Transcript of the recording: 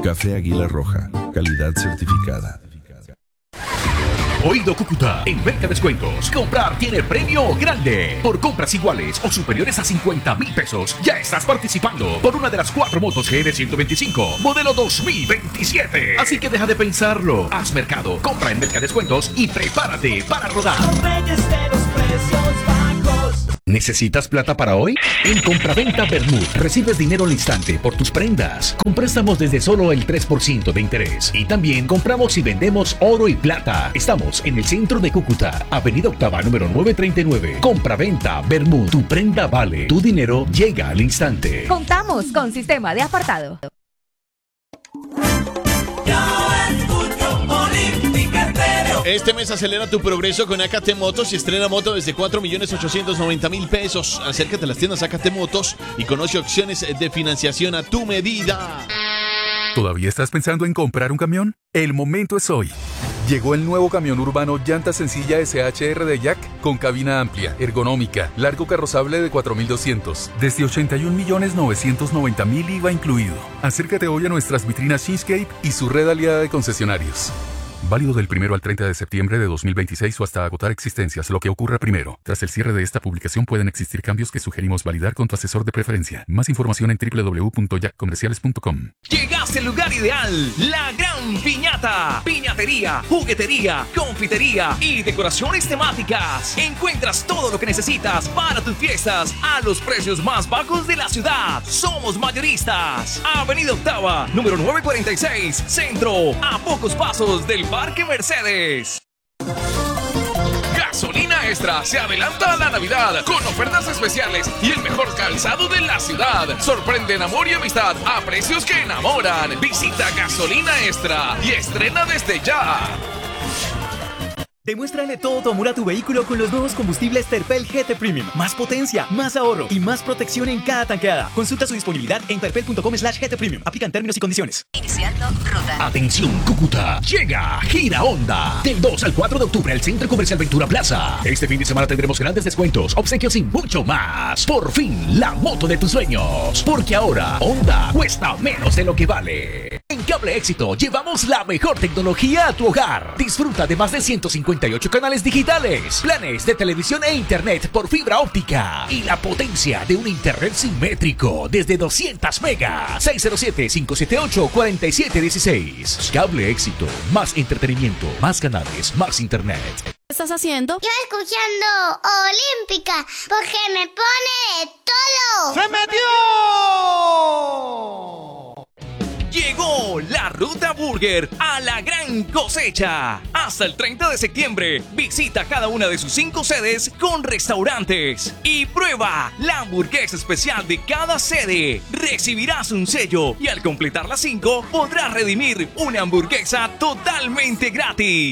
Café Águila Roja, calidad certificada. Oído Cúcuta, en Mercadescuentos, comprar tiene premio grande. Por compras iguales o superiores a 50.000 pesos, ya estás participando por una de las 4 motos GR125, modelo 2027. Así que deja de pensarlo, haz mercado, compra en Mercadescuentos y prepárate para rodar. ¿Necesitas plata para hoy? En Compraventa Bermud recibes dinero al instante por tus prendas, con préstamos desde solo el 3% de interés. Y también compramos y vendemos oro y plata. Estamos en el centro de Cúcuta, Avenida Octava, número 939. Compraventa Bermud, tu prenda vale, tu dinero llega al instante. Contamos con sistema de apartado. Este mes acelera tu progreso con AKT Motos y estrena moto desde 4.890.000 pesos. Acércate a las tiendas AKT Motos y conoce opciones de financiación a tu medida. ¿Todavía estás pensando en comprar un camión? El momento es hoy. Llegó el nuevo camión urbano llanta sencilla SHR de Jack con cabina amplia, ergonómica, largo carrozable de 4.200, desde 81.990.000 IVA incluido. Acércate hoy a nuestras vitrinas Shinscape y su red aliada de concesionarios. Válido del 1 al 30 de septiembre de 2026 o hasta agotar existencias, lo que ocurra primero. Tras el cierre de esta publicación pueden existir cambios que sugerimos validar con tu asesor de preferencia. Más información en www.jackcomerciales.com. Llegaste al lugar ideal, la Gran Piñata. Piñatería, juguetería, confitería y decoraciones temáticas. Encuentras todo lo que necesitas para tus fiestas a los precios más bajos de la ciudad. Somos mayoristas. Avenida Octava, número 946, Centro, a pocos pasos del Parque Mercedes. Gasolina Extra se adelanta a la Navidad con ofertas especiales y el mejor calzado de la ciudad. Sorprende en amor y amistad a precios que enamoran. Visita Gasolina Extra y estrena desde ya. Demuéstrale todo tu amor a tu vehículo con los nuevos combustibles Terpel GT Premium. Más potencia, más ahorro y más protección en cada tanqueada. Consulta su disponibilidad en terpel.com/GT Premium. Aplican términos y condiciones. Iniciando ruta. Atención Cúcuta, llega Gira Honda. Del 2 al 4 de octubre al Centro Comercial Ventura Plaza. Este fin de semana tendremos grandes descuentos, obsequios y mucho más. Por fin, la moto de tus sueños. Porque ahora Honda cuesta menos de lo que vale. En Cable Éxito llevamos la mejor tecnología a tu hogar. Disfruta de más de 158 canales digitales, planes de televisión e internet por fibra óptica y la potencia de un internet simétrico desde 200 megas. 607-578-4716. Cable Éxito. Más entretenimiento, más canales, más internet. ¿Qué estás haciendo? Yo escuchando Olímpica porque me pone todo. ¡Se metió! Llegó la Ruta Burger a la gran cosecha. Hasta el 30 de septiembre, visita cada una de sus 5 sedes con restaurantes y prueba la hamburguesa especial de cada sede. Recibirás un sello y al completar las 5 podrás redimir una hamburguesa totalmente gratis.